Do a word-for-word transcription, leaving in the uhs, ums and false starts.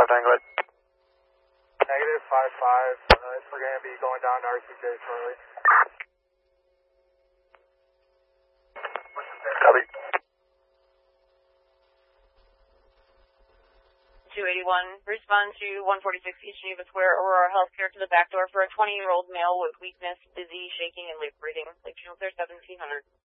Tango. Negative five five. Uh, we're going to be going down to R C J shortly. Copy. two eighty-one, respond to one forty-six East Geneva Square, Aurora Healthcare, to the back door for a twenty-year-old male with weakness, dizzy, shaking, and lip breathing. Lake Geneva Clear seventeen hundred.